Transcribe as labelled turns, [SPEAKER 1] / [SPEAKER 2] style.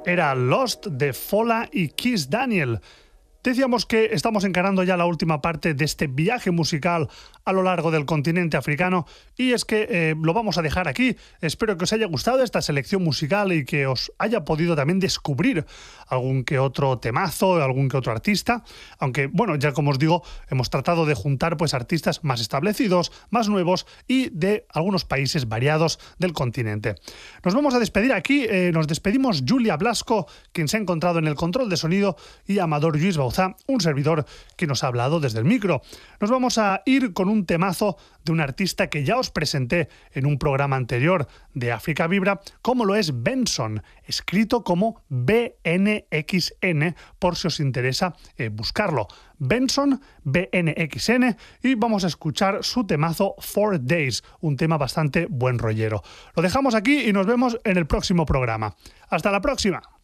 [SPEAKER 1] Era Lost de Fola y Kiss Daniel. Decíamos que estamos encarando ya la última parte de este viaje musical a lo largo del continente africano y es que lo vamos a dejar aquí. Espero que os haya gustado esta selección musical y que os haya podido también descubrir algún que otro temazo, algún que otro artista, aunque bueno, ya como os digo, hemos tratado de juntar pues artistas más establecidos, más nuevos y de algunos países variados del continente. Nos vamos a despedir aquí, nos despedimos Julia Blasco, quien se ha encontrado en el control de sonido, y Amador Lluís Bauzá, un servidor que nos ha hablado desde el micro. Nos vamos a ir con un temazo de un artista que ya os presenté en un programa anterior de África Vibra, como lo es Benson, escrito como BNXN, por si os interesa buscarlo. Benson, BNXN, y vamos a escuchar su temazo 4 Days, un tema bastante buen rollero. Lo dejamos aquí y nos vemos en el próximo programa. ¡Hasta la próxima!